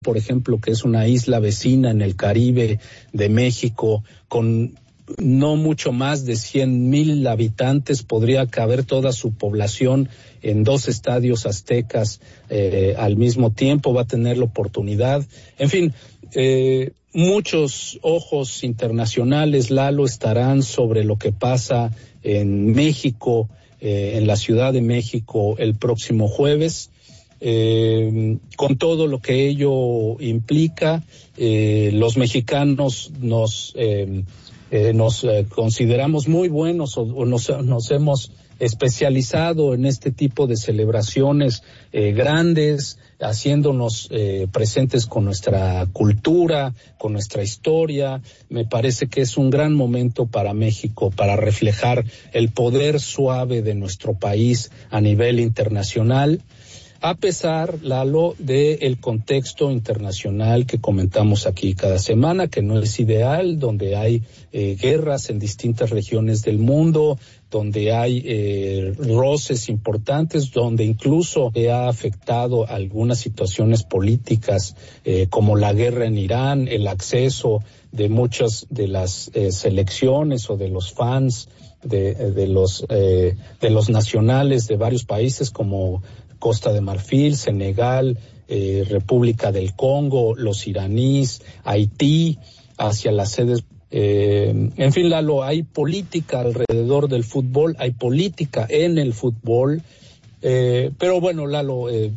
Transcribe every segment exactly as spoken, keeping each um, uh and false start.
por ejemplo, que es una isla vecina en el Caribe de México, con no mucho más de cien mil habitantes, podría caber toda su población en dos estadios aztecas eh, al mismo tiempo, va a tener la oportunidad. En fin, eh, muchos ojos internacionales, Lalo, estarán sobre lo que pasa en México, eh, en la Ciudad de México el próximo jueves. Eh, con todo lo que ello implica, eh, los mexicanos nos eh, eh, nos eh, consideramos muy buenos o, o nos, nos hemos especializado en este tipo de celebraciones eh, grandes, haciéndonos eh, presentes con nuestra cultura, con nuestra historia. Me parece que es un gran momento para México para reflejar el poder suave de nuestro país a nivel internacional, a pesar, Lalo, del contexto internacional que comentamos aquí cada semana, que no es ideal, donde hay eh, guerras en distintas regiones del mundo, donde hay eh, roces importantes, donde incluso ha afectado algunas situaciones políticas, eh, como la guerra en Irán, el acceso de muchas de las eh, selecciones o de los fans de, de los eh, de los nacionales de varios países como Costa de Marfil, Senegal, eh, República del Congo, los iraníes, Haití, hacia las sedes. Eh, en fin, Lalo, hay política alrededor del fútbol, hay política en el fútbol, eh, pero bueno, Lalo, eh,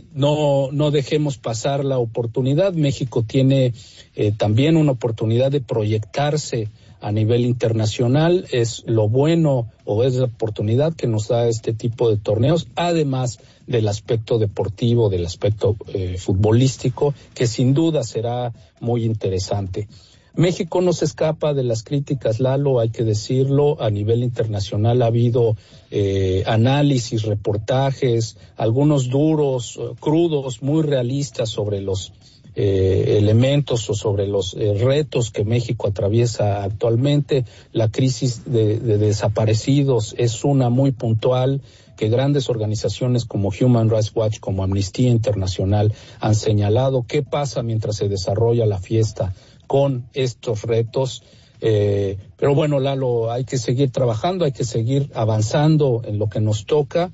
no, no dejemos pasar la oportunidad. México tiene eh, también una oportunidad de proyectarse a nivel internacional. Es lo bueno o es la oportunidad que nos da este tipo de torneos, además del aspecto deportivo, del aspecto eh, futbolístico, que sin duda será muy interesante. México no se escapa de las críticas, Lalo, hay que decirlo. A nivel internacional ha habido eh, análisis, reportajes, algunos duros, crudos, muy realistas sobre los Eh, elementos o sobre los eh, retos que México atraviesa actualmente. La crisis de, de desaparecidos es una muy puntual, que grandes organizaciones como Human Rights Watch, como Amnistía Internacional han señalado. ¿Qué pasa mientras se desarrolla la fiesta con estos retos? Eh, pero bueno, Lalo, hay que seguir trabajando, hay que seguir avanzando en lo que nos toca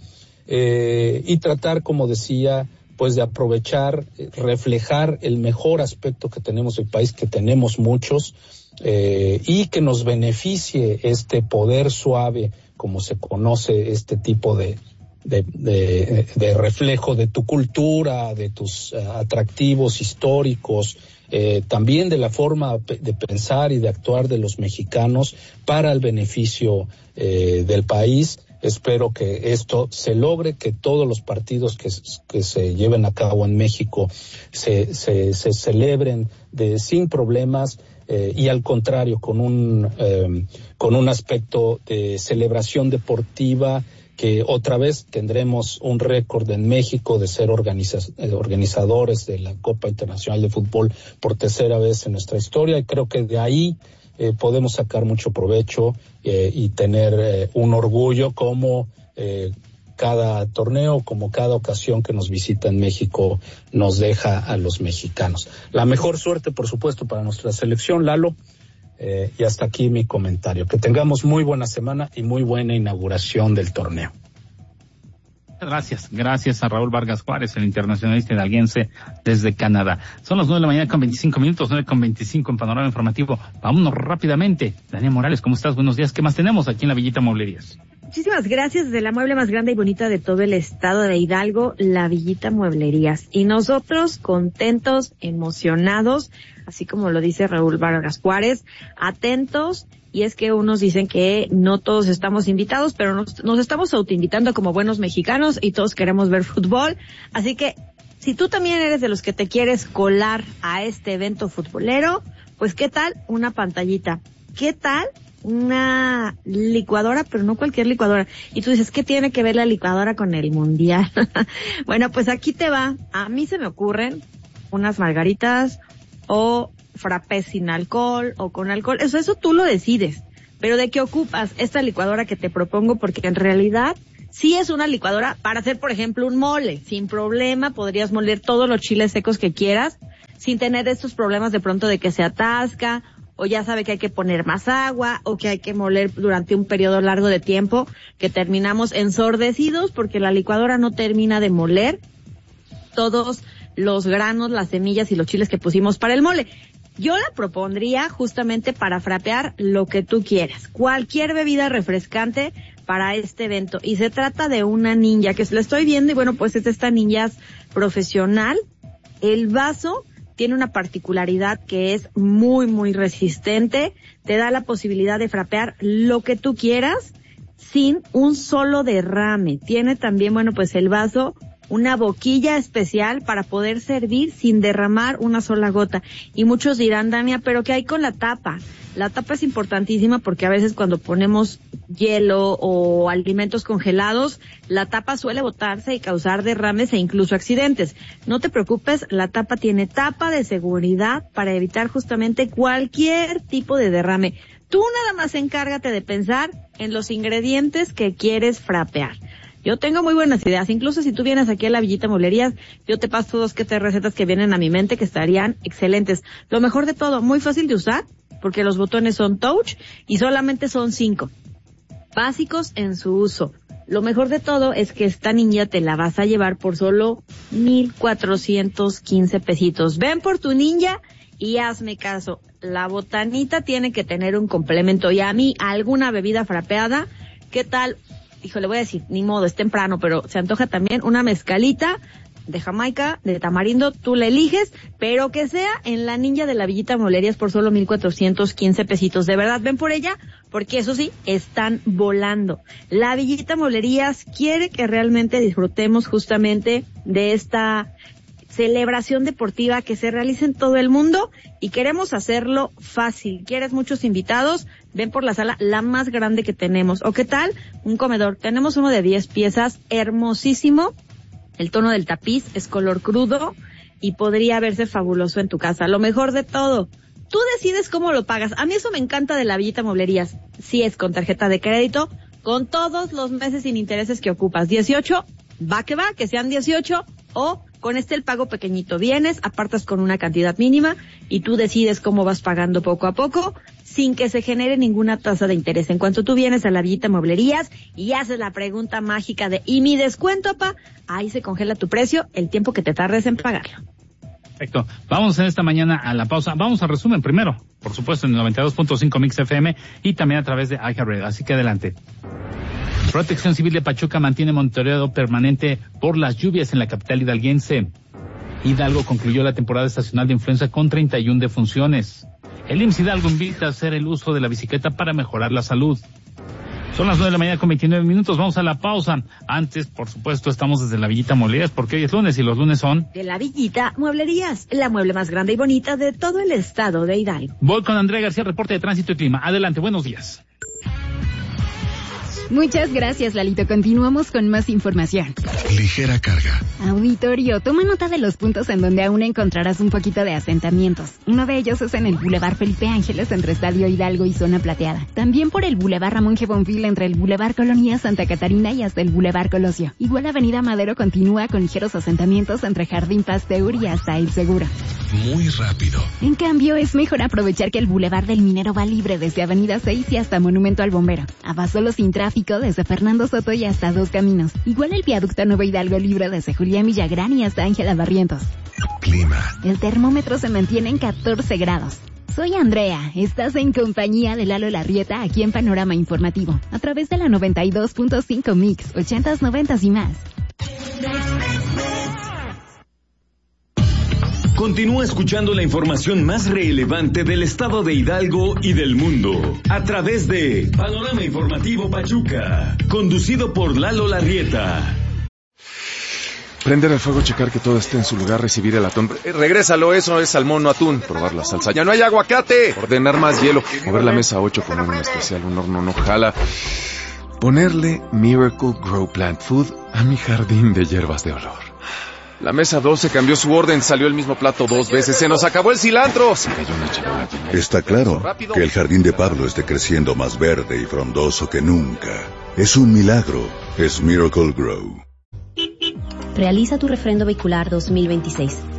eh, y tratar, como decía, pues de aprovechar, reflejar el mejor aspecto que tenemos del país, que tenemos muchos, eh, y que nos beneficie este poder suave, como se conoce este tipo de, de, de, de reflejo de tu cultura, de tus uh, atractivos históricos, eh, también de la forma de pensar y de actuar de los mexicanos para el beneficio eh, del país. Espero que esto se logre, que todos los partidos que, que se lleven a cabo en México se, se, se celebren de, sin problemas eh, y al contrario, con un, eh, con un aspecto de celebración deportiva, que otra vez tendremos un récord en México de ser organiza- organizadores de la Copa Internacional de Fútbol por tercera vez en nuestra historia, y creo que de ahí Eh, podemos sacar mucho provecho eh, y tener eh, un orgullo como eh, cada torneo, como cada ocasión que nos visita en México nos deja a los mexicanos. La mejor suerte, por supuesto, para nuestra selección, Lalo, eh, y hasta aquí mi comentario. Que tengamos muy buena semana y muy buena inauguración del torneo. Gracias, gracias a Raúl Vargas Juárez, el internacionalista hidalguense desde Canadá. Son las nueve de la mañana con veinticinco minutos, nueve con veinticinco en Panorama Informativo. Vámonos rápidamente. Daniel Morales, ¿cómo estás? Buenos días. ¿Qué más tenemos aquí en la Villita Mueblerías? Muchísimas gracias, de la mueble más grande y bonita de todo el estado de Hidalgo, la Villita Mueblerías. Y nosotros contentos, emocionados, así como lo dice Raúl Vargas Juárez, atentos. Y es que unos dicen que no todos estamos invitados, pero nos, nos estamos autoinvitando como buenos mexicanos y todos queremos ver fútbol. Así que si tú también eres de los que te quieres colar a este evento futbolero, pues ¿qué tal una pantallita? ¿Qué tal una licuadora? Pero no cualquier licuadora. Y tú dices, ¿qué tiene que ver la licuadora con el mundial? Bueno, pues aquí te va. A mí se me ocurren unas margaritas o frappé sin alcohol o con alcohol, eso, eso tú lo decides, pero ¿de qué ocupas esta licuadora que te propongo? Porque en realidad sí es una licuadora para hacer, por ejemplo, un mole, sin problema, podrías moler todos los chiles secos que quieras, sin tener estos problemas de pronto de que se atasca, o ya sabe que hay que poner más agua, o que hay que moler durante un periodo largo de tiempo, que terminamos ensordecidos porque la licuadora no termina de moler todos los granos, las semillas y los chiles que pusimos para el mole. Yo la propondría justamente para frapear lo que tú quieras, cualquier bebida refrescante para este evento. Y se trata de una ninja, que se la estoy viendo, y bueno, pues es esta ninja profesional. El vaso tiene una particularidad que es muy, muy resistente. Te da la posibilidad de frapear lo que tú quieras sin un solo derrame. Tiene también, bueno, pues el vaso una boquilla especial para poder servir sin derramar una sola gota. Y muchos dirán, Dania, ¿pero qué hay con la tapa? La tapa es importantísima porque a veces cuando ponemos hielo o alimentos congelados, la tapa suele botarse y causar derrames e incluso accidentes. No te preocupes, la tapa tiene tapa de seguridad para evitar justamente cualquier tipo de derrame. Tú nada más encárgate de pensar en los ingredientes que quieres frapear. Yo tengo muy buenas ideas, incluso si tú vienes aquí a la Villita Mueblerías, yo te paso dos que tres recetas que vienen a mi mente que estarían excelentes. Lo mejor de todo, muy fácil de usar, porque los botones son touch y solamente son cinco. Básicos en su uso. Lo mejor de todo es que esta ninja te la vas a llevar por solo mil cuatrocientos quince pesitos. Ven por tu ninja y hazme caso. La botanita tiene que tener un complemento, y a mí alguna bebida frapeada, ¿qué tal? Hijo, le voy a decir, ni modo, es temprano, pero se antoja también una mezcalita de Jamaica, de tamarindo, tú la eliges, pero que sea en la ninja de la Villita Mueblerías por solo mil cuatrocientos quince pesitos. De verdad, ven por ella, porque eso sí, están volando. La Villita Mueblerías quiere que realmente disfrutemos justamente de esta celebración deportiva que se realiza en todo el mundo, y queremos hacerlo fácil. ¿Quieres muchos invitados? Ven por la sala, la más grande que tenemos. ¿O qué tal? Un comedor. Tenemos uno de diez piezas, hermosísimo. El tono del tapiz es color crudo y podría verse fabuloso en tu casa. Lo mejor de todo, tú decides cómo lo pagas. A mí eso me encanta de la Villita Mueblerías. Si es con tarjeta de crédito, con todos los meses sin intereses que ocupas. dieciocho, va que va, que sean dieciocho, o con este el pago pequeñito. Vienes, apartas con una cantidad mínima y tú decides cómo vas pagando poco a poco sin que se genere ninguna tasa de interés. En cuanto tú vienes a la Villita Mueblerías y haces la pregunta mágica de ¿y mi descuento, pa? Ahí se congela tu precio el tiempo que te tardes en pagarlo. Perfecto. Vamos en esta mañana a la pausa. Vamos al resumen primero, por supuesto, en el noventa y dos punto cinco Mix F M y también a través de iHeartRadio. Así que adelante. Protección Civil de Pachuca mantiene monitoreo permanente por las lluvias en la capital hidalguense. Hidalgo concluyó la temporada estacional de influenza con treinta y una defunciones. El I M S S Hidalgo invita a hacer el uso de la bicicleta para mejorar la salud. Son las nueve de la mañana con veintinueve minutos. Vamos a la pausa. Antes, por supuesto, estamos desde la Villita Mueblerías porque hoy es lunes y los lunes son... De la Villita Mueblerías, la mueble más grande y bonita de todo el estado de Hidalgo. Voy con Andrea García, reporte de tránsito y clima. Adelante, buenos días. Muchas gracias, Lalito. Continuamos con más información. Ligera carga. Auditorio, toma nota de los puntos en donde aún encontrarás un poquito de asentamientos. Uno de ellos es en el Boulevard Felipe Ángeles entre Estadio Hidalgo y Zona Plateada. También por el Boulevard Ramón G. Bonfil entre el Boulevard Colonia Santa Catarina y hasta el Boulevard Colosio. Igual Avenida Madero continúa con ligeros asentamientos entre Jardín Pasteur y hasta El Seguro. Muy rápido. En cambio, es mejor aprovechar que el Boulevard del Minero va libre desde Avenida seis y hasta Monumento al Bombero. Abasolo sin tráfico desde Fernando Soto y hasta Dos Caminos. Igual el viaducto Nuevo Hidalgo libre desde Julián Villagrán y hasta Ángela Barrientos. Clima. El termómetro se mantiene en catorce grados. Soy Andrea, estás en compañía de Lalo Larrieta aquí en Panorama Informativo, a través de la noventa y dos punto cinco Mix, ochentas, noventas y más. Continúa escuchando la información más relevante del estado de Hidalgo y del mundo a través de Panorama Informativo Pachuca, conducido por Lalo Larrieta. Prender el fuego, checar que todo esté en su lugar, recibir el atún. Eh, regrésalo, eso es salmón, no atún. Probar la salsa. ¡Ya no hay aguacate! Ordenar más hielo. Mover la mesa ocho, poner un especial, un horno no jala. Ponerle Miracle Grow Plant Food a mi jardín de hierbas de olor. La mesa doce cambió su orden, salió el mismo plato dos veces, se nos acabó el cilantro. Se cayó una charola. Está claro que el jardín de Pablo esté creciendo más verde y frondoso que nunca. Es un milagro, es Miracle Grow. Realiza tu refrendo vehicular dos mil veintiséis.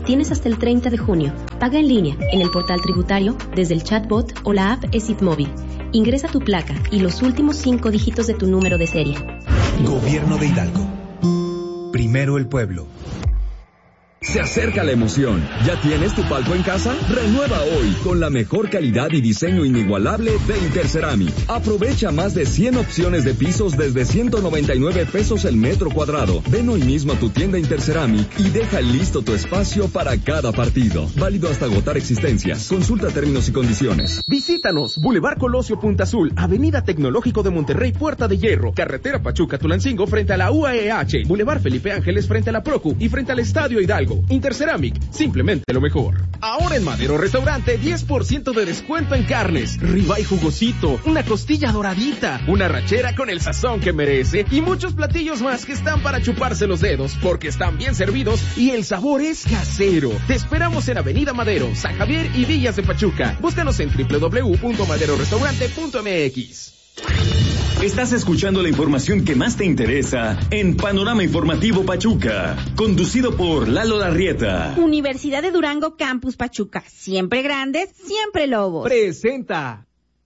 Tienes hasta el treinta de junio. Paga en línea, en el portal tributario, desde el chatbot o la app ESIT Móvil. Ingresa tu placa y los últimos cinco dígitos de tu número de serie. Gobierno de Hidalgo. Primero el pueblo. Se acerca la emoción. ¿Ya tienes tu palco en casa? Renueva hoy con la mejor calidad y diseño inigualable de Interceramic. Aprovecha más de cien opciones de pisos desde ciento noventa y nueve pesos el metro cuadrado. Ven hoy mismo a tu tienda Interceramic y deja listo tu espacio para cada partido. Válido hasta agotar existencias. Consulta términos y condiciones. Visítanos. Boulevard Colosio Punta Azul, Avenida Tecnológico de Monterrey, Puerta de Hierro, Carretera Pachuca-Tulancingo frente a la U A E H, Boulevard Felipe Ángeles frente a la Procu y frente al Estadio Hidalgo. Interceramic, simplemente lo mejor. Ahora en Madero Restaurante, diez por ciento de descuento en carnes, ribeye jugosito, una costilla doradita, una rachera con el sazón que merece y muchos platillos más que están para chuparse los dedos porque están bien servidos y el sabor es casero. Te esperamos en Avenida Madero, San Javier y Villas de Pachuca. Búscanos en doble u doble u doble u punto madero restaurante punto m x. Estás escuchando la información que más te interesa en Panorama Informativo Pachuca, conducido por Lalo Larrieta. Universidad de Durango Campus Pachuca, siempre grandes, siempre lobos. Presenta.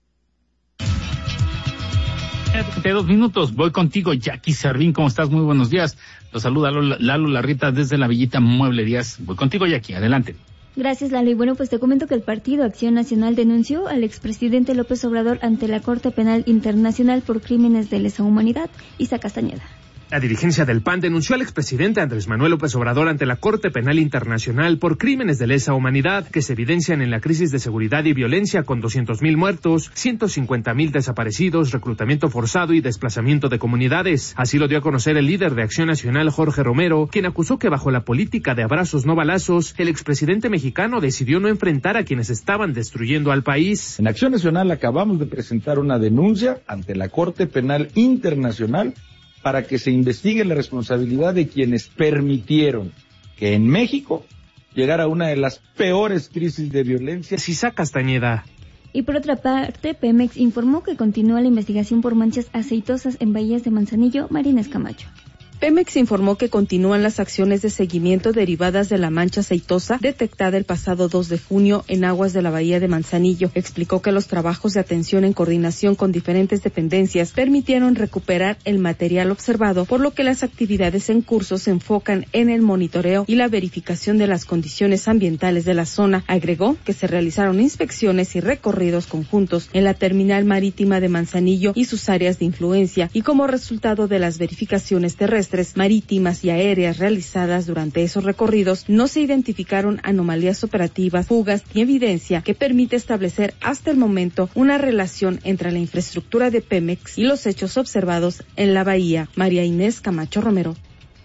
De dos minutos, voy contigo, Jackie Servín, ¿cómo estás? Muy buenos días. Los saluda Lalo, Lalo Larrieta desde la Villita Mueblerías. Voy contigo, Jackie, adelante. Gracias, Lalo. Y bueno, pues te comento que el Partido Acción Nacional denunció al expresidente López Obrador ante la Corte Penal Internacional por crímenes de lesa humanidad. Isa Castañeda. La dirigencia del P A N denunció al expresidente Andrés Manuel López Obrador ante la Corte Penal Internacional por crímenes de lesa humanidad que se evidencian en la crisis de seguridad y violencia con doscientos mil muertos, ciento cincuenta mil desaparecidos, reclutamiento forzado y desplazamiento de comunidades. Así lo dio a conocer el líder de Acción Nacional, Jorge Romero, quien acusó que bajo la política de abrazos no balazos, el expresidente mexicano decidió no enfrentar a quienes estaban destruyendo al país. En Acción Nacional acabamos de presentar una denuncia ante la Corte Penal Internacional para que se investigue la responsabilidad de quienes permitieron que en México llegara una de las peores crisis de violencia. Isa Castañeda. Y por otra parte, Pemex informó que continúa la investigación por manchas aceitosas en bahías de Manzanillo, Marines Camacho. Pemex informó que continúan las acciones de seguimiento derivadas de la mancha aceitosa detectada el pasado dos de junio en aguas de la bahía de Manzanillo. Explicó que los trabajos de atención en coordinación con diferentes dependencias permitieron recuperar el material observado, por lo que las actividades en curso se enfocan en el monitoreo y la verificación de las condiciones ambientales de la zona. Agregó que se realizaron inspecciones y recorridos conjuntos en la terminal marítima de Manzanillo y sus áreas de influencia, y como resultado de las verificaciones terrestres, marítimas y aéreas realizadas durante esos recorridos, no se identificaron anomalías operativas, fugas ni evidencia que permite establecer hasta el momento una relación entre la infraestructura de Pemex y los hechos observados en la bahía. María Inés Camacho Romero.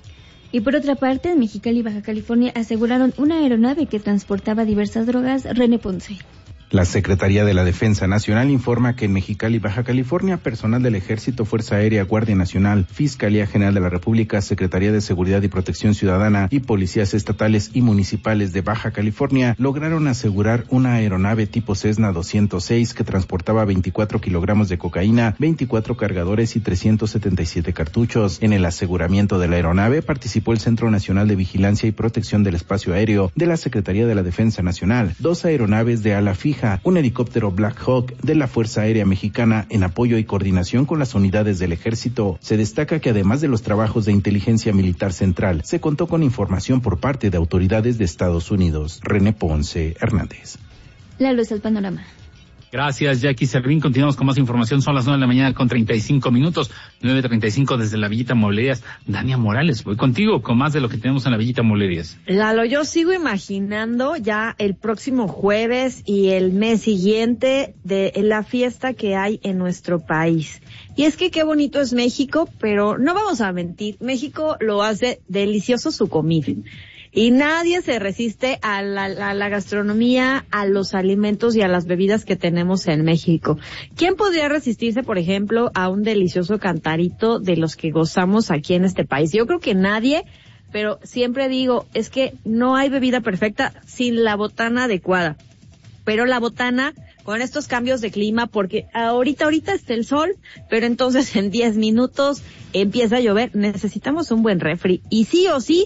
Y por otra parte, en Mexicali, Baja California, aseguraron una aeronave que transportaba diversas drogas. René Ponce. La Secretaría de la Defensa Nacional informa que en Mexicali, Baja California, personal del Ejército, Fuerza Aérea, Guardia Nacional, Fiscalía General de la República, Secretaría de Seguridad y Protección Ciudadana y policías estatales y municipales de Baja California lograron asegurar una aeronave tipo Cessna doscientos seis que transportaba veinticuatro kilogramos de cocaína, veinticuatro cargadores y trescientos setenta y siete cartuchos. En el aseguramiento de la aeronave participó el Centro Nacional de Vigilancia y Protección del Espacio Aéreo de la Secretaría de la Defensa Nacional, dos aeronaves de ala fija, un helicóptero Black Hawk de la Fuerza Aérea Mexicana en apoyo y coordinación con las unidades del Ejército. Se destaca que además de los trabajos de inteligencia militar central, se contó con información por parte de autoridades de Estados Unidos. René Ponce Hernández. La luz al panorama. Gracias, Jackie Servín. Continuamos con más información. Son las nueve de la mañana con treinta y cinco minutos. nueve treinta y cinco desde la Villita Mueblerías. Dania Morales, voy contigo con más de lo que tenemos en la Villita Mueblerías. Lalo, yo sigo imaginando ya el próximo jueves y el mes siguiente de la fiesta que hay en nuestro país. Y es que qué bonito es México, pero no vamos a mentir, México lo hace delicioso su comida. Y nadie se resiste a la, a la gastronomía, a los alimentos y a las bebidas que tenemos en México. ¿Quién podría resistirse, por ejemplo, a un delicioso cantarito de los que gozamos aquí en este país? Yo creo que nadie, pero siempre digo, es que no hay bebida perfecta sin la botana adecuada. Pero la botana, con estos cambios de clima, porque ahorita, ahorita está el sol, pero entonces en diez minutos empieza a llover, necesitamos un buen refri. Y sí o sí,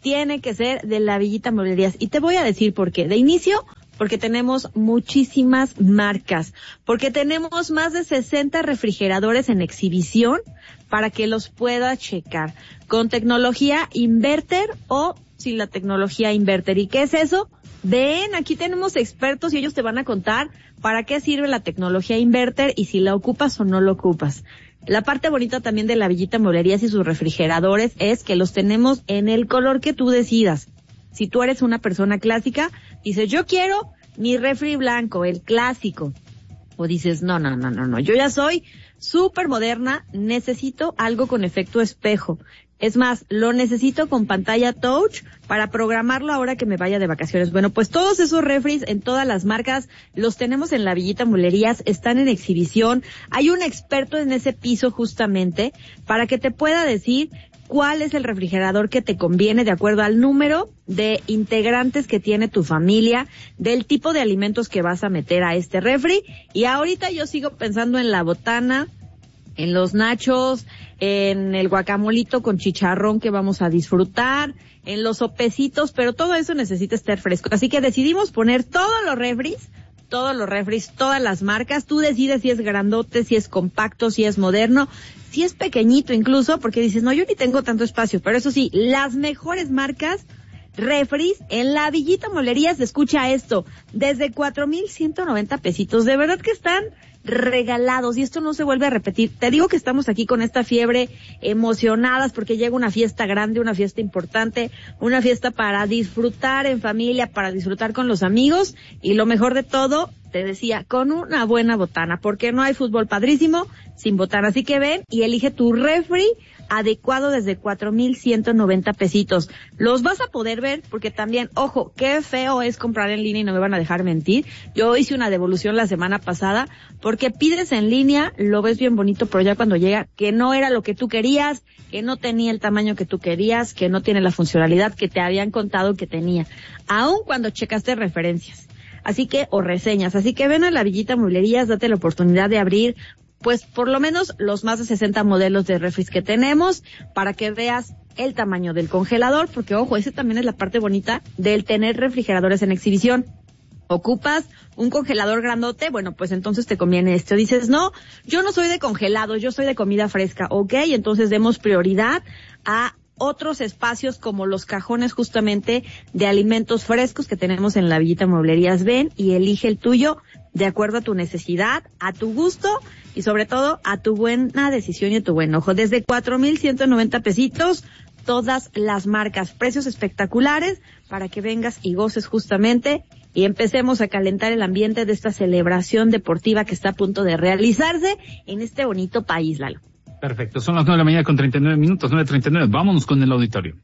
tiene que ser de La Villita Mueblerías. Y te voy a decir por qué. De inicio, porque tenemos muchísimas marcas, porque tenemos más de sesenta refrigeradores en exhibición para que los puedas checar, con tecnología inverter o sin la tecnología inverter. ¿Y qué es eso? Ven, aquí tenemos expertos y ellos te van a contar para qué sirve la tecnología inverter y si la ocupas o no la ocupas. La parte bonita también de La Villita Mueblerías y sus refrigeradores es que los tenemos en el color que tú decidas. Si tú eres una persona clásica, dices, yo quiero mi refri blanco, el clásico. O dices, no, no, no, no, no, yo ya soy súper moderna, necesito algo con efecto espejo. Es más, lo necesito con pantalla touch para programarlo ahora que me vaya de vacaciones. Bueno, pues todos esos refris en todas las marcas los tenemos en La Villita Mueblerías, están en exhibición. Hay un experto en ese piso justamente para que te pueda decir cuál es el refrigerador que te conviene de acuerdo al número de integrantes que tiene tu familia, del tipo de alimentos que vas a meter a este refri. Y ahorita yo sigo pensando en la botana, en los nachos, en el guacamolito con chicharrón que vamos a disfrutar, en los sopecitos, pero todo eso necesita estar fresco. Así que decidimos poner todos los refris, todos los refris, todas las marcas. Tú decides si es grandote, si es compacto, si es moderno, si es pequeñito incluso, porque dices, no, yo ni tengo tanto espacio. Pero eso sí, las mejores marcas, refris, en La Villita Mueblerías, escucha esto, desde cuatro mil ciento noventa pesitos. De verdad que están regalados y esto no se vuelve a repetir. Te digo que estamos aquí con esta fiebre, emocionadas porque llega una fiesta grande, una fiesta importante, una fiesta para disfrutar en familia, para disfrutar con los amigos y lo mejor de todo, te decía, con una buena botana, porque no hay fútbol padrísimo sin botana. Así que ven y elige tu refri adecuado desde cuatro mil ciento noventa pesitos. Los vas a poder ver porque también, ojo, qué feo es comprar en línea y no me van a dejar mentir. Yo hice una devolución la semana pasada porque pides en línea, lo ves bien bonito, pero ya cuando llega, que no era lo que tú querías, que no tenía el tamaño que tú querías, que no tiene la funcionalidad que te habían contado que tenía, aun cuando checaste referencias. Así que, o reseñas. Así que ven a La Villita Mueblerías, date la oportunidad de abrir pues por lo menos los más de sesenta modelos de refris que tenemos para que veas el tamaño del congelador, porque ojo, ese también es la parte bonita del tener refrigeradores en exhibición. ¿Ocupas un congelador grandote? Bueno, pues entonces te conviene esto. Dices, no, yo no soy de congelado, yo soy de comida fresca. Ok, entonces demos prioridad a otros espacios como los cajones justamente de alimentos frescos que tenemos en La Villita Mueblerías. Ven y elige el tuyo de acuerdo a tu necesidad, a tu gusto y sobre todo a tu buena decisión y a tu buen ojo. Desde cuatro mil ciento noventa pesitos, todas las marcas, precios espectaculares para que vengas y goces justamente y empecemos a calentar el ambiente de esta celebración deportiva que está a punto de realizarse en este bonito país, Lalo. Perfecto, son las nueve de la mañana con treinta y nueve minutos, nueve treinta y nueve. Vámonos con el auditorio.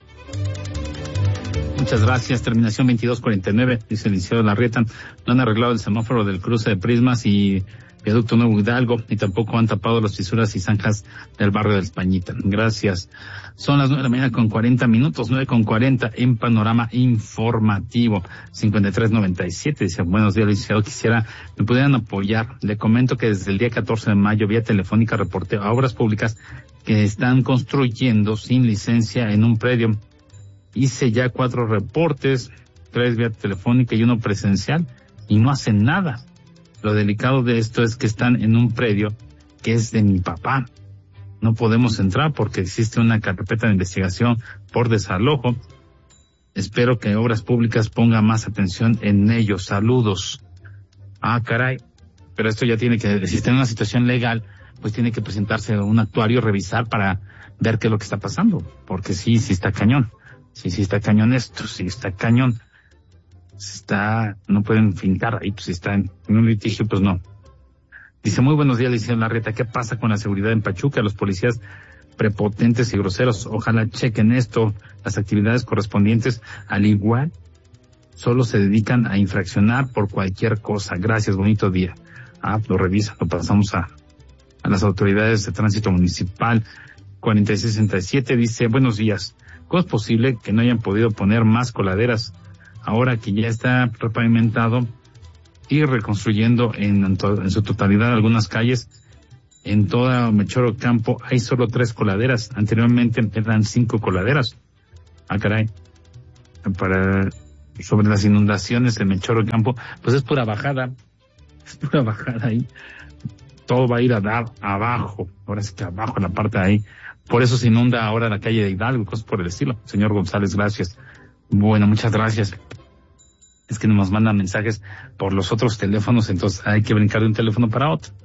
Muchas gracias. Terminación veintidós cuarenta y nueve, dice el licenciado Larrieta. No han arreglado el semáforo del cruce de Prismas y Viaducto Nuevo Hidalgo, y tampoco han tapado las fisuras y zanjas del barrio del Españita. Gracias. Son las nueve de la mañana con cuarenta minutos, nueve con cuarenta en Panorama Informativo. cincuenta y tres noventa y siete, dice, buenos días, licenciado, quisiera me pudieran apoyar. Le comento que desde el día catorce de mayo, vía telefónica, reporté a obras públicas que están construyendo sin licencia en un predio. Hice ya cuatro reportes, tres vía telefónica y uno presencial, y no hacen nada. Lo delicado de esto es que están en un predio que es de mi papá. No podemos entrar porque existe una carpeta de investigación por desalojo. Espero que Obras Públicas ponga más atención en ello. Saludos. Ah, caray. Pero esto ya tiene que, si está en una situación legal, pues tiene que presentarse un actuario, revisar para ver qué es lo que está pasando. Porque sí, sí está cañón. Sí, sí está cañón esto, sí está cañón. Está, no pueden fincar ahí, pues si está en, en un litigio, pues no. Dice, muy buenos días, licenciado Larrieta, ¿qué pasa con la seguridad en Pachuca? Los policías prepotentes y groseros, ojalá chequen esto, las actividades correspondientes, al igual, solo se dedican a infraccionar por cualquier cosa. Gracias, bonito día. Ah, lo revisa, lo pasamos a, a las autoridades de tránsito municipal. cuarenta y seis sesenta y siete dice, buenos días, ¿cómo es posible que no hayan podido poner más coladeras ahora que ya está repavimentado y reconstruyendo en, en, to, en su totalidad algunas calles? En toda Mechoro Campo hay solo tres coladeras, anteriormente eran cinco coladeras. Ah, caray. Para, sobre las inundaciones en Melchor Ocampo, pues es pura bajada. Es pura bajada ahí. Todo va a ir a dar abajo. Ahora sí que abajo, en la parte de ahí. Por eso se inunda ahora la calle de Hidalgo, cosas por el estilo. Señor González, gracias. Bueno, muchas gracias. Es que nos mandan mensajes por los otros teléfonos, entonces hay que brincar de un teléfono para otro.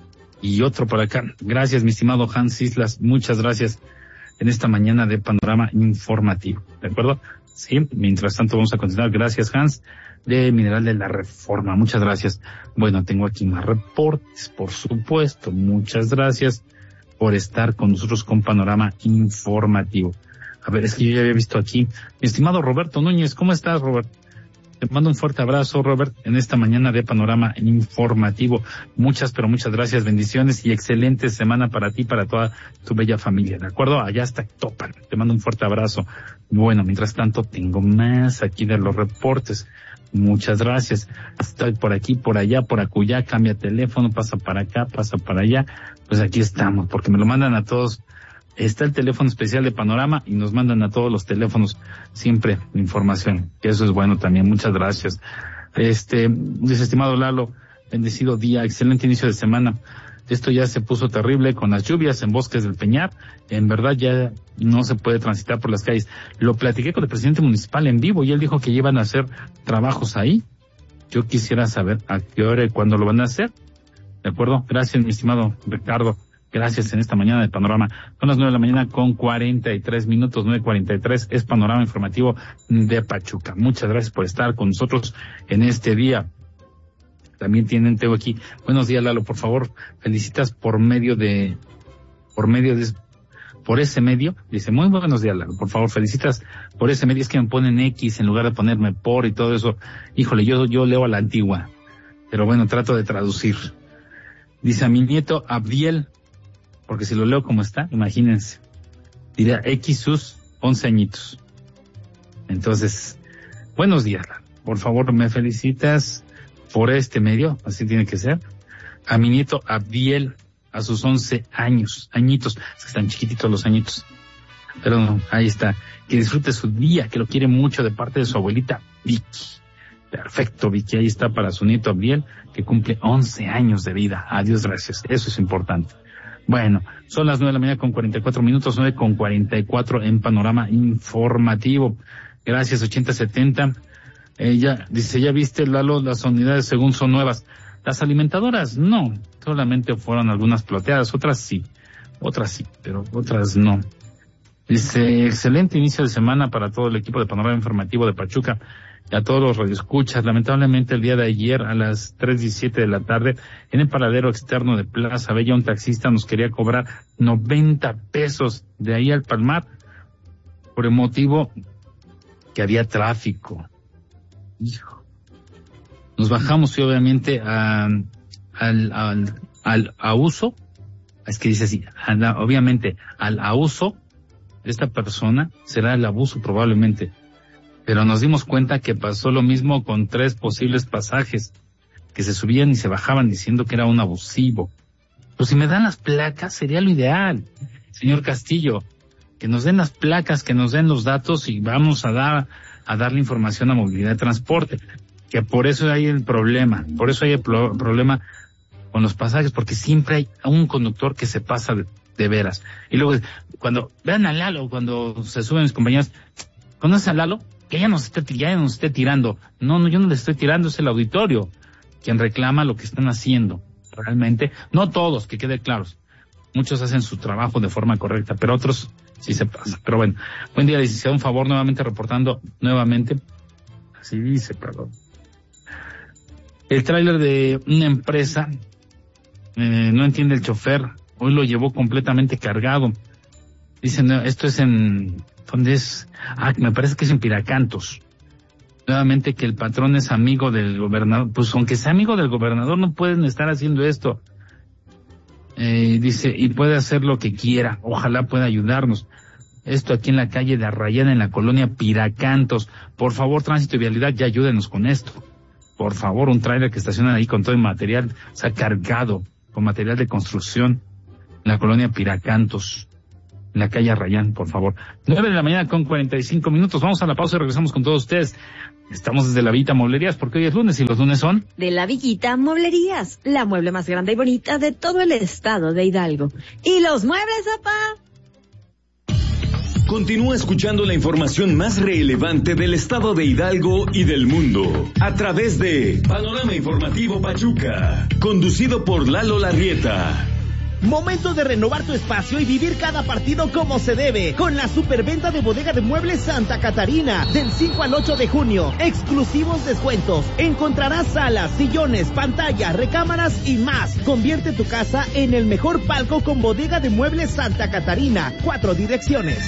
Y otro por acá. Gracias, mi estimado Hans Islas. Muchas gracias en esta mañana de Panorama Informativo. ¿De acuerdo? Sí, mientras tanto vamos a continuar. Gracias, Hans, de Mineral de la Reforma. Muchas gracias. Bueno, tengo aquí más reportes, por supuesto. Muchas gracias por estar con nosotros con Panorama Informativo. A ver, es que yo ya había visto aquí. Mi estimado Roberto Núñez, ¿cómo estás, Roberto? Te mando un fuerte abrazo, Robert, en esta mañana de Panorama Informativo. Muchas, pero muchas gracias, bendiciones y excelente semana para ti y para toda tu bella familia, ¿de acuerdo? Allá está Topan. Te mando un fuerte abrazo. Bueno, mientras tanto, tengo más aquí de los reportes. Muchas gracias. Estoy por aquí, por allá, por acullá, cambia teléfono, pasa para acá, pasa para allá. Pues aquí estamos, porque me lo mandan a todos. Está el teléfono especial de Panorama y nos mandan a todos los teléfonos siempre información, que eso es bueno también. Muchas gracias. Este, desestimado Lalo, bendecido día, excelente inicio de semana. Esto ya se puso terrible con las lluvias en Bosques del Peñar. En verdad ya no se puede transitar por las calles. Lo platiqué con el presidente municipal en vivo y él dijo que iban a hacer trabajos ahí. Yo quisiera saber a qué hora y cuándo lo van a hacer. ¿De acuerdo? Gracias, mi estimado Ricardo. Gracias en esta mañana de Panorama. Son las nueve de la mañana con cuarenta y tres minutos, nueve cuarenta y tres. Es Panorama Informativo de Pachuca. Muchas gracias por estar con nosotros en este día. También tienen, tengo aquí. Buenos días, Lalo, por favor, felicitas por medio de, por medio de, por ese medio. Dice, muy buenos días, Lalo, por favor, felicitas por ese medio. Es que me ponen X en lugar de ponerme por y todo eso. Híjole, yo, yo leo a la antigua. Pero bueno, trato de traducir. Dice a mi nieto Abdiel, porque si lo leo como está, imagínense, diría X sus once añitos. Entonces, buenos días, por favor me felicitas por este medio, así tiene que ser, a mi nieto Abdiel, a sus once años, añitos, es que están chiquititos los añitos, pero no, ahí está, que disfrute su día, que lo quiere mucho de parte de su abuelita Vicky. Perfecto, Vicky, ahí está para su nieto Abdiel, que cumple once años de vida. Adiós, gracias, eso es importante. Bueno, son las nueve de la mañana con cuarenta y cuatro minutos, nueve con cuarenta y cuatro en Panorama Informativo. Gracias, ochenta setenta. Ella dice, ¿ya viste, Lalo, las unidades según son nuevas? Las alimentadoras, no. Solamente fueron algunas plateadas, otras sí. Otras sí, pero otras no. Dice, excelente inicio de semana para todo el equipo de Panorama Informativo de Pachuca y a todos los radioescuchas. Lamentablemente el día de ayer a las tres diecisiete de la tarde en el paradero externo de Plaza Bella un taxista nos quería cobrar noventa pesos de ahí al Palmar por el motivo que había tráfico. Hijo. Nos bajamos y obviamente a, al, al, al a uso, es que dice así, a la, obviamente al abuso de esta persona será el abuso probablemente. Pero nos dimos cuenta que pasó lo mismo con tres posibles pasajes, que se subían y se bajaban diciendo que era un abusivo. Pues si me dan las placas sería lo ideal, señor Castillo, que nos den las placas, que nos den los datos y vamos a dar a darle información a Movilidad de Transporte, que por eso hay el problema, por eso hay el pro- problema con los pasajes, porque siempre hay un conductor que se pasa de, de veras. Y luego, cuando vean a Lalo, cuando se suben mis compañeros, ¿conoces a Lalo? Que ya nos esté, ya nos esté tirando. No, no, yo no le estoy tirando, es el auditorio quien reclama lo que están haciendo. Realmente, no todos, que quede claros. Muchos hacen su trabajo de forma correcta, pero otros sí se pasan. Pero bueno, buen día, licenciado, un favor, nuevamente reportando, nuevamente, así dice, perdón. El tráiler de una empresa, eh, no entiende el chofer, hoy lo llevó completamente cargado. Dicen, esto es en... ¿Dónde es? Ah, me parece que es en Piracantos. Nuevamente que el patrón es amigo del gobernador. Pues aunque sea amigo del gobernador, no pueden estar haciendo esto. Eh, dice, y puede hacer lo que quiera. Ojalá pueda ayudarnos. Esto aquí en la calle de Arrayán, en la colonia Piracantos. Por favor, Tránsito y Vialidad, ya ayúdenos con esto. Por favor, un tráiler que estaciona ahí con todo el material, o sea, cargado, con material de construcción, en la colonia Piracantos. en la calle Arrayán, por favor. Nueve de la mañana con cuarenta y cinco minutos. Vamos a la pausa y regresamos con todos ustedes. Estamos desde la Villita Mueblerías porque hoy es lunes y los lunes son... De la Villita Mueblerías, la mueble más grande y bonita de todo el estado de Hidalgo. ¿Y los muebles, papá? Continúa escuchando la información más relevante del estado de Hidalgo y del mundo a través de Panorama Informativo Pachuca, conducido por Lalo Larrieta. Momento de renovar tu espacio y vivir cada partido como se debe, con la superventa de Bodega de Muebles Santa Catarina, del cinco al ocho de junio, exclusivos descuentos, encontrarás salas, sillones, pantallas, recámaras y más. Convierte tu casa en el mejor palco con Bodega de Muebles Santa Catarina, cuatro direcciones.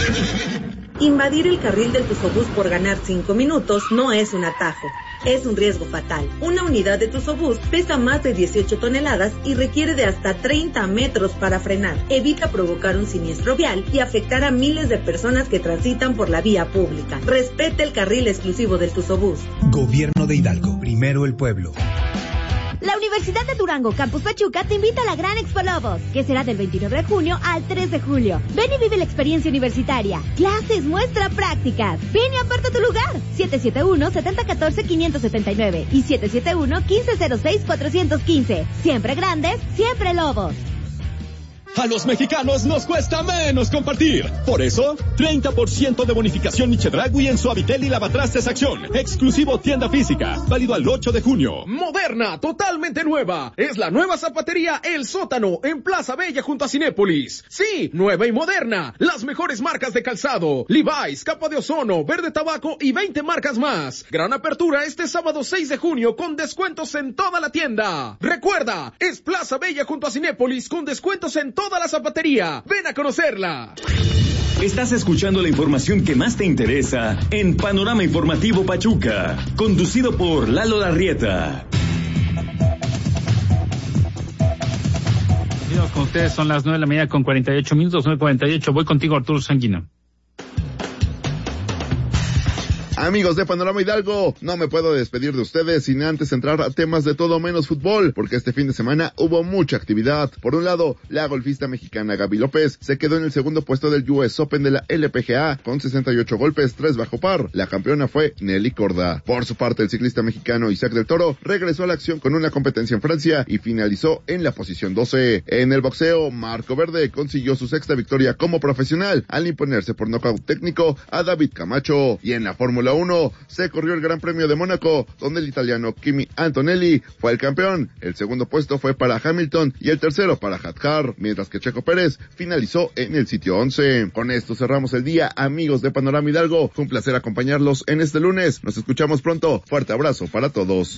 Invadir el carril del Tusobús por ganar cinco minutos no es un atajo, es un riesgo fatal. Una unidad de Tusobús pesa más de dieciocho toneladas y requiere de hasta treinta metros para frenar. Evita provocar un siniestro vial y afectar a miles de personas que transitan por la vía pública. Respete el carril exclusivo del Tusobús. Gobierno de Hidalgo, primero el pueblo. La Universidad de Durango, Campus Pachuca, te invita a la Gran Expo Lobos, que será del veintinueve de junio al tres de julio. Ven y vive la experiencia universitaria. Clases, muestra, prácticas. Ven y aparta tu lugar. siete siete uno, siete cero uno cuatro, cinco siete nueve y siete siete uno, uno cinco cero seis, cuatro uno cinco. Siempre grandes, siempre Lobos. A los mexicanos nos cuesta menos compartir. Por eso, treinta por ciento de bonificación Chedraui en Suavitel y Lavatrastes Acción. Exclusivo tienda física. Válido al ocho de junio. Moderna, totalmente nueva. Es la nueva zapatería El Sótano, en Plaza Bella junto a Cinépolis. Sí, nueva y moderna. Las mejores marcas de calzado. Levi's, Capa de Ozono, Verde Tabaco y veinte marcas más. Gran apertura este sábado seis de junio con descuentos en toda la tienda. Recuerda, es Plaza Bella junto a Cinépolis con descuentos en toda la zapatería. Ven a conocerla. Estás escuchando la información que más te interesa en Panorama Informativo Pachuca, conducido por Lalo Larrieta. Bienvenidos con ustedes, son las nueve de la mañana con cuarenta y ocho minutos, nueve cuarenta y ocho. Voy contigo, Arturo Sanguino. Amigos de Panorama Hidalgo, no me puedo despedir de ustedes sin antes entrar a temas de todo menos fútbol, porque este fin de semana hubo mucha actividad. Por un lado, la golfista mexicana Gaby López se quedó en el segundo puesto del U S Open de la L P G A con sesenta y ocho golpes, tres bajo par. La campeona fue Nelly Corda. Por su parte, el ciclista mexicano Isaac del Toro regresó a la acción con una competencia en Francia y finalizó en la posición doce. En el boxeo, Marco Verde consiguió su sexta victoria como profesional al imponerse por nocaut técnico a David Camacho. Y en la Fórmula uno se corrió el Gran Premio de Mónaco, donde el italiano Kimi Antonelli fue el campeón. El segundo puesto fue para Hamilton y el tercero para Hadjar, mientras que Checo Pérez finalizó en el sitio once. Con esto cerramos el día, amigos de Panorama Hidalgo. Fue un placer acompañarlos en este lunes. Nos escuchamos pronto. Fuerte abrazo para todos.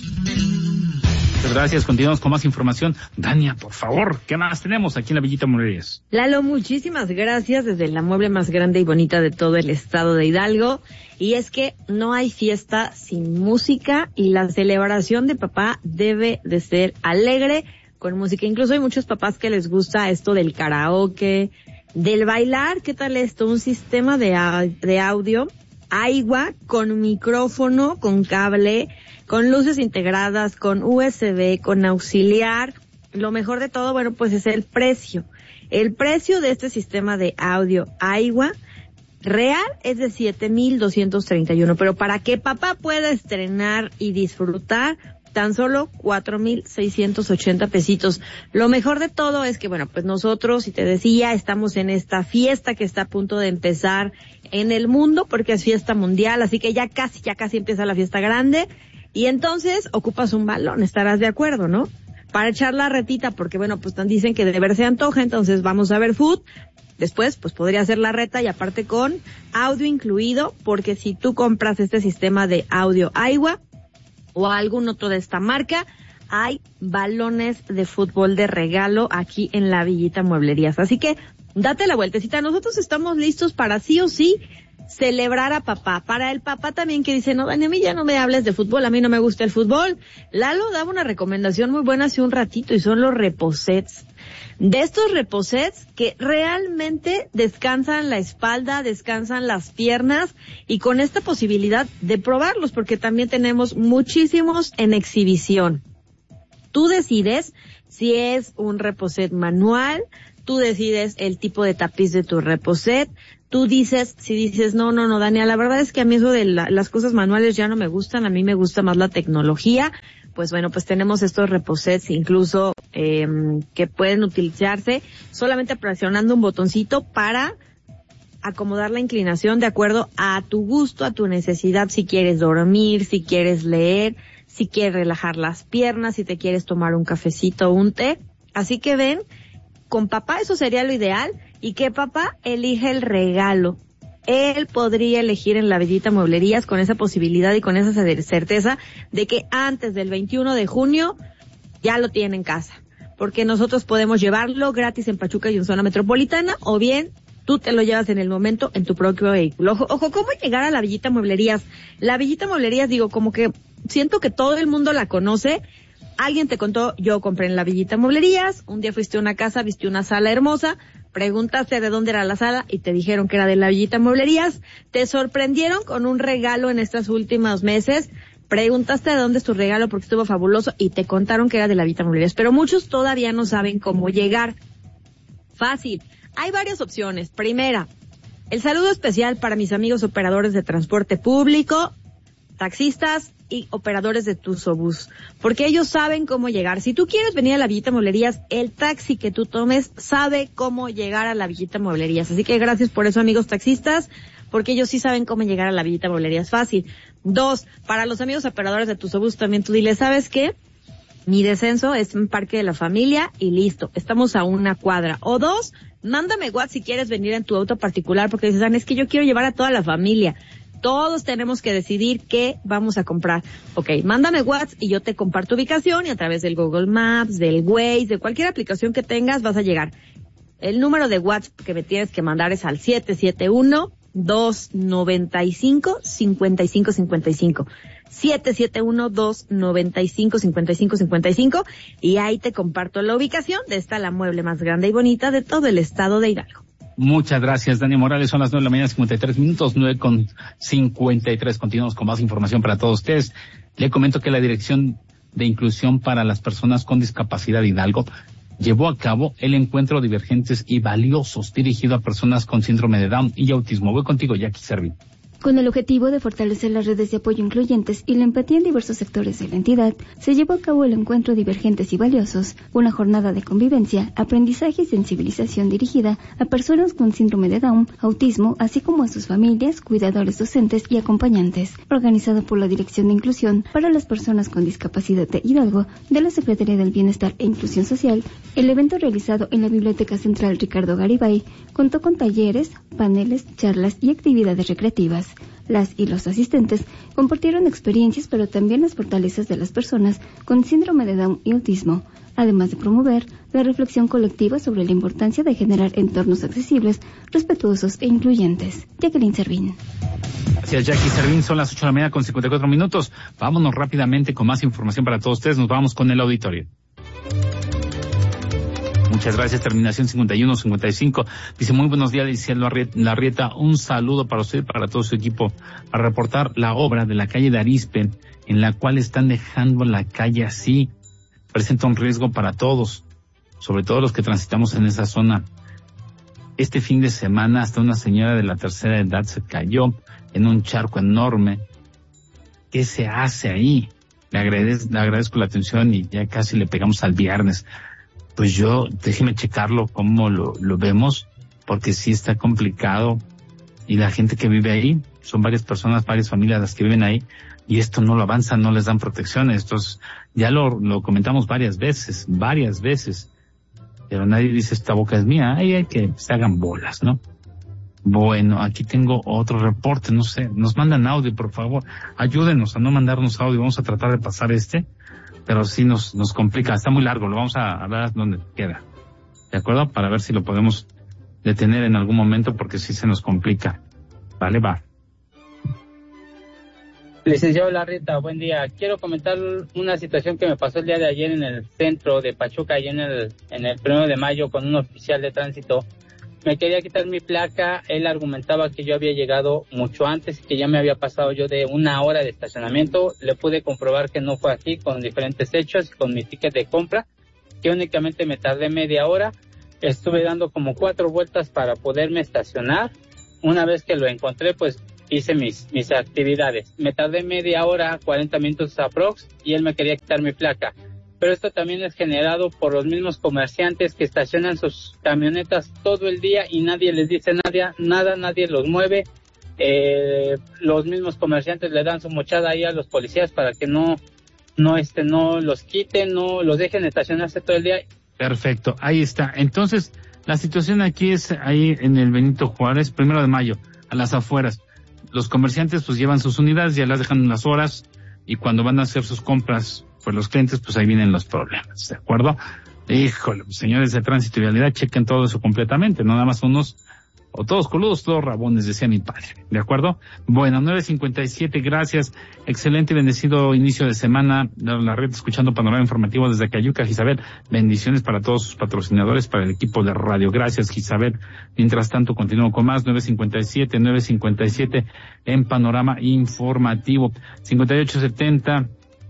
Gracias, continuamos con más información. Dania, por favor, ¿qué más tenemos aquí en la Villita Mueblerías? Lalo, muchísimas gracias desde la mueble más grande y bonita de todo el estado de Hidalgo. Y es que no hay fiesta sin música y la celebración de papá debe de ser alegre con música. Incluso hay muchos papás que les gusta esto del karaoke, del bailar. ¿Qué tal esto? Un sistema de, de audio, agua, con micrófono, con cable, con luces integradas, con U S B, con auxiliar. Lo mejor de todo, bueno, pues es el precio. El precio de este sistema de audio agua real es de siete mil doscientos treinta y uno, pero para que papá pueda estrenar y disfrutar, tan solo cuatro mil seiscientos ochenta pesitos. Lo mejor de todo es que, bueno, pues nosotros, y te decía, estamos en esta fiesta que está a punto de empezar en el mundo, porque es fiesta mundial, así que ya casi, ya casi empieza la fiesta grande, y entonces ocupas un balón, estarás de acuerdo, ¿no? Para echar la retita, porque bueno, pues dicen que de ver se antoja, entonces vamos a ver food. Después, pues podría ser la reta y aparte con audio incluido, porque si tú compras este sistema de audio agua o algún otro de esta marca, hay balones de fútbol de regalo aquí en la Villita Mueblerías. Así que date la vueltecita. Nosotros estamos listos para sí o sí celebrar a papá. Para el papá también que dice, no, Dani, a mí ya no me hables de fútbol, a mí no me gusta el fútbol. Lalo daba una recomendación muy buena hace un ratito y son los reposets. De estos reposets que realmente descansan la espalda, descansan las piernas y con esta posibilidad de probarlos porque también tenemos muchísimos en exhibición. Tú decides si es un reposet manual, tú decides el tipo de tapiz de tu reposet, tú dices, si dices, no, no, no, Dania, la verdad es que a mí eso de la, las cosas manuales ya no me gustan, a mí me gusta más la tecnología, pues bueno, pues tenemos estos reposets incluso eh, que pueden utilizarse solamente presionando un botoncito para acomodar la inclinación de acuerdo a tu gusto, a tu necesidad, si quieres dormir, si quieres leer, si quieres relajar las piernas, si te quieres tomar un cafecito o un té. Así que ven, con papá eso sería lo ideal, y que papá elige el regalo. Él podría elegir en la Bellita Mueblerías con esa posibilidad y con esa certeza de que antes del veintiuno de junio ya lo tiene en casa. Porque nosotros podemos llevarlo gratis en Pachuca y en zona metropolitana, o bien tú te lo llevas en el momento en tu propio vehículo. Ojo, ojo, ¿cómo llegar a la Bellita Mueblerías? La Bellita Mueblerías, digo, como que siento que todo el mundo la conoce. Alguien te contó, yo compré en la Bellita Mueblerías, un día fuiste a una casa, viste una sala hermosa, preguntaste de dónde era la sala y te dijeron que era de la Bellita Mueblerías, te sorprendieron con un regalo en estos últimos meses, preguntaste de dónde es tu regalo porque estuvo fabuloso y te contaron que era de la Bellita Mueblerías, pero muchos todavía no saben cómo llegar. Fácil, hay varias opciones. Primera, el saludo especial para mis amigos operadores de transporte público, taxistas y operadores de Tusobús, porque ellos saben cómo llegar. Si tú quieres venir a la Bellita Mueblerías, el taxi que tú tomes sabe cómo llegar a la Bellita Mueblerías. Así que gracias por eso, amigos taxistas, porque ellos sí saben cómo llegar a la Bellita Mueblerías fácil. Dos, para los amigos operadores de Tusobús también tú dile, ¿sabes qué? Mi descenso es en Parque de la Familia y listo, estamos a una cuadra. O dos, mándame WhatsApp si quieres venir en tu auto particular, porque dices, es que yo quiero llevar a toda la familia. Todos tenemos que decidir qué vamos a comprar. Ok, mándame WhatsApp y yo te comparto ubicación y a través del Google Maps, del Waze, de cualquier aplicación que tengas vas a llegar. El número de WhatsApp que me tienes que mandar es al siete siete uno, dos nueve cinco, cinco cinco cinco cinco. siete siete uno, dos nueve cinco, cinco cinco cinco cinco y ahí te comparto la ubicación de esta, la mueble más grande y bonita de todo el estado de Hidalgo. Muchas gracias, Dania Morales. Son las nueve de la mañana, cincuenta y tres minutos, nueve con cincuenta y tres. Continuamos con más información para todos ustedes. Le comento que la Dirección de Inclusión para las Personas con Discapacidad de Hidalgo llevó a cabo el encuentro Divergentes y Valiosos, dirigido a personas con síndrome de Down y autismo. Voy contigo, Jackie Servín. Con el objetivo de fortalecer las redes de apoyo incluyentes y la empatía en diversos sectores de la entidad, se llevó a cabo el encuentro Divergentes y Valiosos, una jornada de convivencia, aprendizaje y sensibilización dirigida a personas con síndrome de Down, autismo, así como a sus familias, cuidadores docentes y acompañantes, organizado por la Dirección de Inclusión para las Personas con Discapacidad de Hidalgo, de la Secretaría del Bienestar e Inclusión Social. El evento realizado en la Biblioteca Central Ricardo Garibay contó con talleres, paneles, charlas y actividades recreativas. Las y los asistentes compartieron experiencias, pero también las fortalezas de las personas con síndrome de Down y autismo, además de promover la reflexión colectiva sobre la importancia de generar entornos accesibles, respetuosos e incluyentes. Jacqueline Servín. Gracias, Jackie Servín. Son las ocho de la mañana con cincuenta y cuatro minutos. Vámonos rápidamente con más información para todos ustedes. Nos vamos con el auditorio. Muchas gracias. Terminación cincuenta y uno cincuenta y cinco. Dice, muy buenos días, dice Larrieta. Un saludo para usted y para todo su equipo. Para reportar la obra de la calle de Arizpe, en la cual están dejando la calle así. Presenta un riesgo para todos, sobre todo los que transitamos en esa zona. Este fin de semana hasta una señora de la tercera edad se cayó en un charco enorme. ¿Qué se hace ahí? Le agradezco, le agradezco la atención y ya casi le pegamos al viernes. Pues yo, déjeme checarlo cómo lo, lo vemos, porque sí está complicado. Y la gente que vive ahí, son varias personas, varias familias las que viven ahí, y esto no lo avanzan, no les dan protección. Estos, ya lo, lo comentamos varias veces, varias veces. Pero nadie dice, esta boca es mía, ahí hay que se hagan bolas, ¿no? Bueno, aquí tengo otro reporte, no sé, nos mandan audio, por favor. Ayúdenos a no mandarnos audio, vamos a tratar de pasar este. Pero sí nos nos complica, está muy largo, lo vamos a, a ver dónde queda, ¿de acuerdo? Para ver si lo podemos detener en algún momento, porque sí se nos complica. Vale, va. Licenciado Larrieta, buen día. Quiero comentar una situación que me pasó el día de ayer en el centro de Pachuca, y en el en el primero de mayo, con un oficial de tránsito. Me quería quitar mi placa, él argumentaba que yo había llegado mucho antes y que ya me había pasado yo de una hora de estacionamiento. Le pude comprobar que no fue así, con diferentes hechos, con mi ticket de compra, que únicamente me tardé media hora. estuve dando como cuatro vueltas para poderme estacionar. Una vez que lo encontré, pues hice mis, mis actividades. Me tardé media hora, cuarenta minutos aprox, y él me quería quitar mi placa. Pero esto también es generado por los mismos comerciantes que estacionan sus camionetas todo el día y nadie les dice nada, nada, nadie los mueve. Eh, los mismos comerciantes le dan su mochada ahí a los policías para que no, no, este, no los quiten, no los dejen estacionarse todo el día. Perfecto, ahí está. Entonces, la situación aquí es ahí en el Benito Juárez, primero de mayo, a las afueras. Los comerciantes pues llevan sus unidades, ya las dejan unas horas, y cuando van a hacer sus compras, pues los clientes, pues ahí vienen los problemas, ¿de acuerdo? Híjole, pues, señores de tránsito y vialidad, chequen todo eso completamente, no nada más unos, o todos coludos, todos rabones, decía mi padre, ¿de acuerdo? Bueno, nueve cincuenta y siete, gracias, excelente y bendecido inicio de semana, la red escuchando Panorama Informativo desde Cayuca, Isabel, bendiciones para todos sus patrocinadores, para el equipo de radio, gracias Isabel, mientras tanto continúo con más, nueve cincuenta y siete, nueve cincuenta y siete en Panorama Informativo, cincuenta y ocho setenta,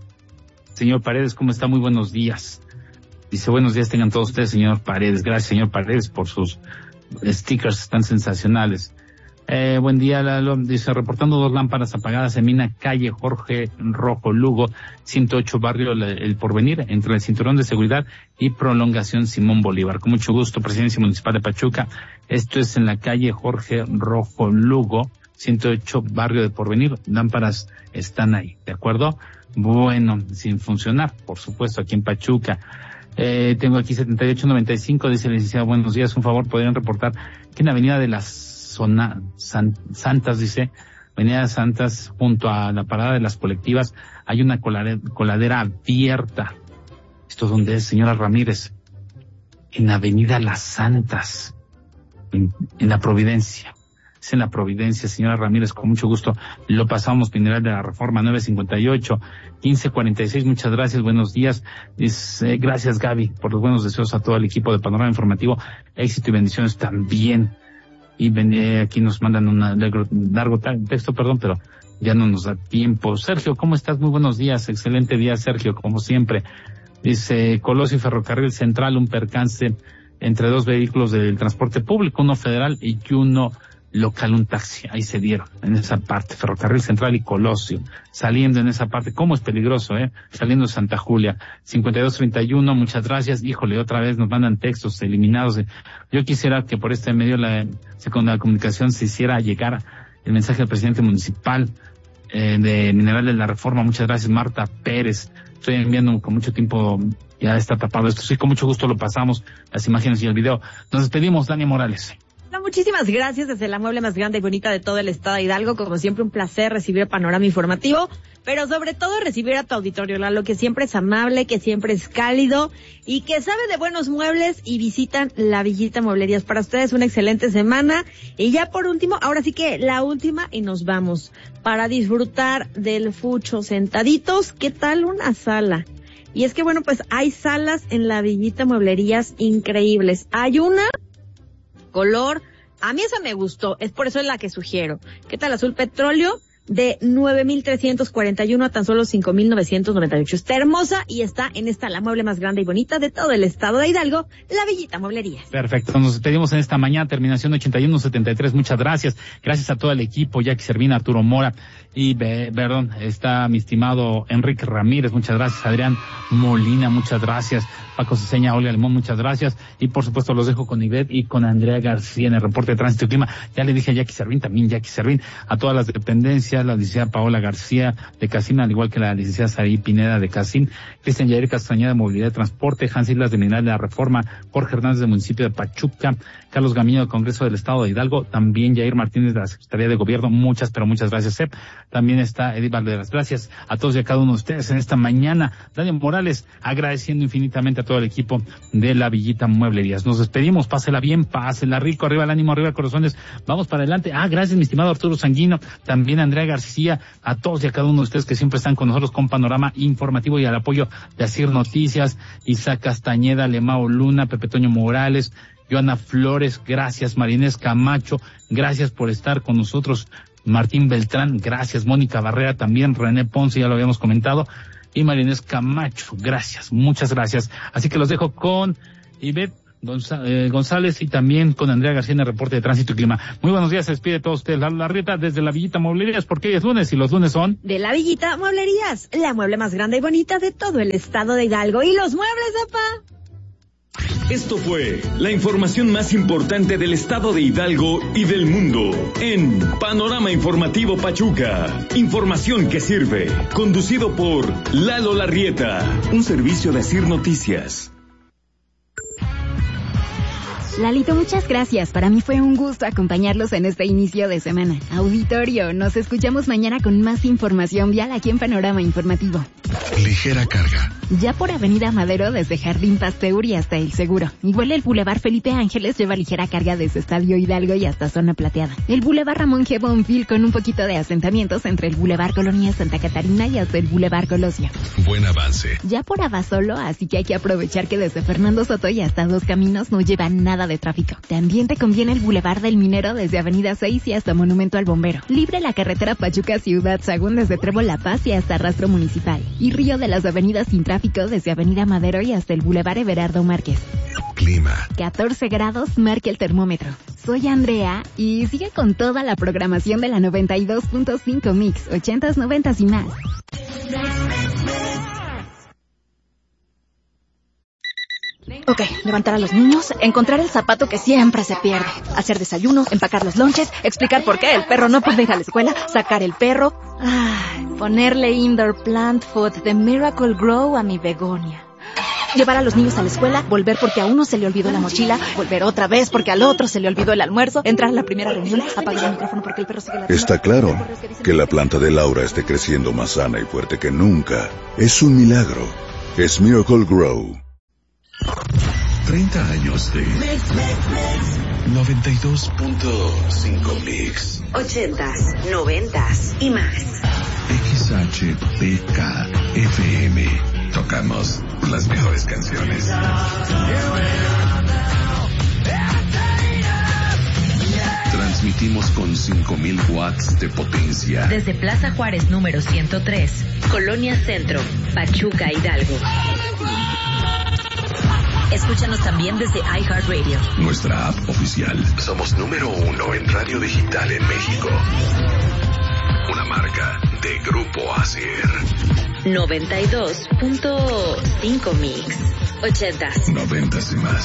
señor Paredes, ¿cómo está? Muy buenos días, dice buenos días tengan todos ustedes, señor Paredes, gracias señor Paredes por sus stickers tan sensacionales. Eh, buen día, Lalo. Dice, reportando dos lámparas apagadas en Mina, calle Jorge Rojo Lugo, ciento ocho, barrio El Porvenir, entre el cinturón de seguridad y prolongación Simón Bolívar. Con mucho gusto, Presidencia Municipal de Pachuca. Esto es en la calle Jorge Rojo Lugo, ciento ocho, barrio de Porvenir. Lámparas están ahí, ¿de acuerdo? Bueno, sin funcionar, por supuesto, aquí en Pachuca. Eh, tengo aquí setenta y ocho noventa y cinco, dice la licenciada, buenos días, un favor, podrían reportar que en la avenida de las zona, San, Santas, dice, avenida Santas, junto a la parada de las colectivas, hay una coladera, coladera abierta. ¿Esto dónde es, señora Ramírez? En avenida Las Santas, en, en la Providencia. Es en la Providencia, señora Ramírez, con mucho gusto lo pasamos, Mineral de la Reforma, nueve cincuenta y ocho, quince cuarenta y seis, muchas gracias, buenos días, es, eh, gracias Gaby, por los buenos deseos a todo el equipo de Panorama Informativo, éxito y bendiciones también, y ven, eh, aquí nos mandan un largo, largo texto, perdón, pero ya no nos da tiempo. Sergio, ¿cómo estás? Muy buenos días, excelente día Sergio, como siempre, dice Colosio y Ferrocarril Central, un percance entre dos vehículos del transporte público, uno federal y uno local, un taxi, ahí se dieron, en esa parte, Ferrocarril Central y Colosio, saliendo en esa parte, cómo es peligroso, eh, saliendo de Santa Julia, cincuenta y dos treinta y uno, muchas gracias, híjole, otra vez nos mandan textos eliminados, yo quisiera que por este medio la, la comunicación se hiciera llegar el mensaje del presidente municipal, eh, de Mineral de la Reforma, muchas gracias Marta Pérez, estoy enviando con mucho tiempo, ya está tapado esto, sí, con mucho gusto lo pasamos, las imágenes y el video, nos despedimos, Dani Morales. Muchísimas gracias desde la mueble más grande y bonita de todo el estado de Hidalgo. Como siempre, un placer recibir Panorama Informativo, pero sobre todo recibir a tu auditorio, Lalo, que siempre es amable, que siempre es cálido y que sabe de buenos muebles y visitan la Villita Mueblerías. Para ustedes una excelente semana y ya por último, ahora sí que la última y nos vamos para disfrutar del fucho sentaditos. ¿Qué tal una sala? Y es que bueno, pues hay salas en la Villita Mueblerías increíbles. Hay una color, a mí esa me gustó, es por eso es la que sugiero. ¿Qué tal azul petróleo? De nueve mil trescientos cuarenta y uno a tan solo cinco mil novecientos noventa y ocho. Está hermosa y está en esta la mueble más grande y bonita de todo el estado de Hidalgo, la Villita Mueblerías. Perfecto, nos despedimos en esta mañana, terminación ochenta y uno setenta y tres, muchas gracias. Gracias a todo el equipo, Jackie Servina, Arturo Mora y, be, perdón, está mi estimado Enrique Ramírez, muchas gracias. Adrián Molina, muchas gracias. Paco Ceseña, Olga Limón, muchas gracias. Y por supuesto los dejo con Ivette y con Andrea García en el reporte de tránsito y clima. Ya le dije a Jackie Servín, también Jackie Servín, a todas las dependencias, la licenciada Paola García de Casín, al igual que la licenciada Sarí Pineda de Casín, Cristian Yair Castañeda de Movilidad y Transporte, Hans Islas de Mineral de la Reforma, Jorge Hernández del municipio de Pachuca, Carlos Gamiño del Congreso del Estado de Hidalgo, también Yair Martínez de la Secretaría de Gobierno, muchas, pero muchas gracias, Sep. También está Edith Valderas. Gracias a todos y a cada uno de ustedes en esta mañana. Daniel Morales, agradeciendo infinitamente a todo el equipo de la Villita Mueblerías. Nos despedimos, pásela bien, pásela rico, arriba el ánimo, arriba corazones, vamos para adelante. Ah, gracias mi estimado Arturo Sanguino, también Andrea García, a todos y a cada uno de ustedes que siempre están con nosotros con Panorama Informativo y al apoyo de Asir Noticias, Isaac Castañeda, Lemao Luna, Pepe Toño Morales, Joana Flores, gracias Marinés Camacho, gracias por estar con nosotros, Martín Beltrán, gracias Mónica Barrera, también René Ponce, ya lo habíamos comentado, y Marinés Camacho, gracias, muchas gracias. Así que los dejo con Ivette Gonza- eh, González y también con Andrea García en el reporte de tránsito y clima. Muy buenos días, se despide todos ustedes. La, la Rieta desde la Villita Mueblerías, porque hoy es lunes y los lunes son... De la Villita Mueblerías, la mueble más grande y bonita de todo el estado de Hidalgo. ¿Y los muebles, papá? Esto fue la información más importante del estado de Hidalgo y del mundo en Panorama Informativo Pachuca. Información que sirve. Conducido por Lalo Larrieta, un servicio de Asir Noticias. Lalito, muchas gracias. Para mí fue un gusto acompañarlos en este inicio de semana. Auditorio, nos escuchamos mañana con más información vial aquí en Panorama Informativo. Ligera carga. Ya por Avenida Madero desde Jardín Pasteur y hasta El Seguro. Igual el Boulevard Felipe Ángeles lleva ligera carga desde Estadio Hidalgo y hasta Zona Plateada. El Boulevard Ramón G. Bonfil con un poquito de asentamientos entre el Boulevard Colonia Santa Catarina y hasta el Boulevard Colosio. Buen avance. Ya por Abasolo, así que hay que aprovechar que desde Fernando Soto y hasta Dos Caminos no lleva nada de tráfico. También te conviene el Boulevard del Minero desde Avenida seis y hasta Monumento al Bombero. Libre la carretera Pachuca Ciudad Sagún desde Trébol La Paz y hasta Rastro Municipal. Y Río de las Avenidas sin tráfico desde Avenida Madero y hasta el Boulevard Everardo Márquez. Clima. catorce grados marca el termómetro. Soy Andrea y sigue con toda la programación de la noventa y dos punto cinco Mix, ochentas, noventas y más. Ok, levantar a los niños, encontrar el zapato que siempre se pierde, hacer desayuno, empacar los lonches, explicar por qué el perro no puede ir a la escuela, sacar el perro, ay, ponerle indoor plant food de Miracle Grow a mi begonia. Llevar a los niños a la escuela, volver porque a uno se le olvidó la mochila, volver otra vez porque al otro se le olvidó el almuerzo, entrar a la primera reunión, apagar el micrófono porque el perro sigue la... Está claro que la planta de Laura esté creciendo más sana y fuerte que nunca. Es un milagro. Es Miracle Grow. treinta años de noventa y dos punto cinco Mix. ochentas, noventas y más. X H P K F M. Tocamos las mejores canciones. Transmitimos con cinco mil watts de potencia. Desde Plaza Juárez número ciento tres, Colonia Centro, Pachuca, Hidalgo. Escúchanos también desde iHeartRadio. Nuestra app oficial. Somos número uno en radio digital en México. Una marca de Grupo Asier. noventa y dos punto cinco Mix. ochentas. Noventas y más.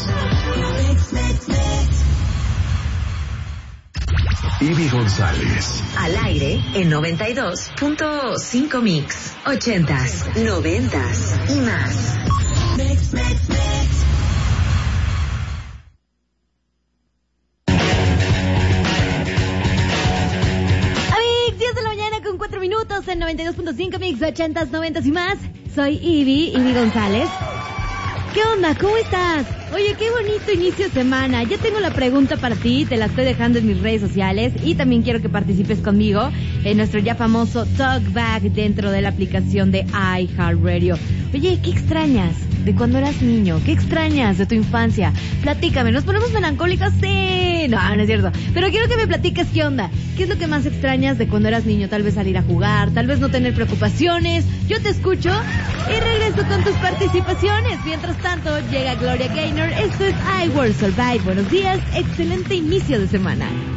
Ivy González. Al aire en noventa y dos punto cinco Mix. ochentas, noventas y más. Mix, mix, mix. Minutos en noventa y dos punto cinco Mix, ochentas, noventas y más. Soy Ivy, Ivy González. ¿Qué onda? ¿Cómo estás? Oye, qué bonito inicio de semana. Ya tengo la pregunta para ti, te la estoy dejando en mis redes sociales y también quiero que participes conmigo en nuestro ya famoso Talkback dentro de la aplicación de iHeartRadio. Oye, ¿qué extrañas de cuando eras niño? ¿Qué extrañas de tu infancia? Platícame, ¿nos ponemos melancólicas? Sí, no, no es cierto. Pero quiero que me platiques qué onda. ¿Qué es lo que más extrañas de cuando eras niño? Tal vez salir a jugar, tal vez no tener preocupaciones. Yo te escucho y regreso con tus participaciones. Mientras tanto, llega Gloria Gaynor. Esto es I Will Survive. Buenos días, excelente inicio de semana.